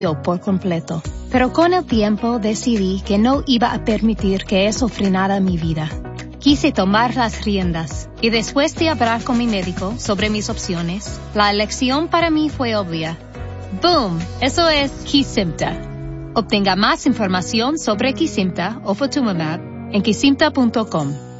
por completo. Pero con el tiempo decidí que no iba a permitir que eso frenara mi vida. Quise tomar las riendas, y después de hablar con mi médico sobre mis opciones, la elección para mí fue obvia. ¡Boom! Eso es Kesimpta. Obtenga más información sobre Kesimpta o Ofatumumab en kesimpta.com.